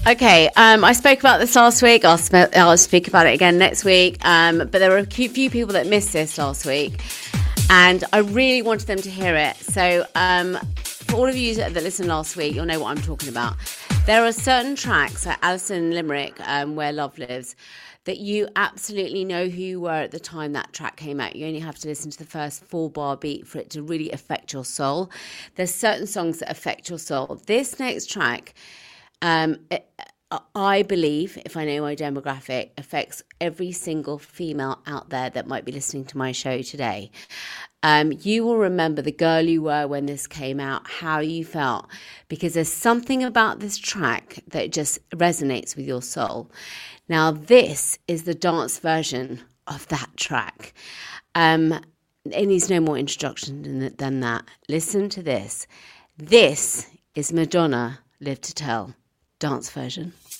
Okay, I spoke about this last week. I'll speak about it again next week. But there were a few people that missed this last week, and I really wanted them to hear it. So for all of you that listened last week, you'll know what I'm talking about. There are certain tracks, like Alison Limerick, Where Love Lives, that you absolutely know who you were at the time that track came out. You only have to listen to the first 4-bar beat for it to really affect your soul. There's certain songs that affect your soul. This next track, I believe, if I know my demographic, affects every single female out there that might be listening to my show today. You will remember the girl you were when this came out, how you felt, because there's something about this track that just resonates with your soul. Now, this is the dance version of that track. It needs no more introduction than that. Listen to this. This is Madonna, Live to Tell, dance version.